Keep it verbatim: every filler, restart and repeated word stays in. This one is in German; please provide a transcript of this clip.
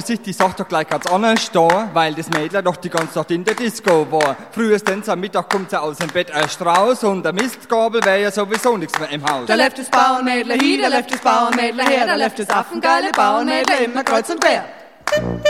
Die sagt doch gleich ganz anders da, weil das Mädel doch die ganze Nacht in der Disco war. Frühestens am Mittag kommt sie aus dem Bett erst raus und der Mistgabel wäre ja sowieso nichts mehr im Haus. Da läuft das Bauernmädler hin, da läuft das Bauernmädler her, da läuft das affengeile Bauernmädler immer kreuz und quer.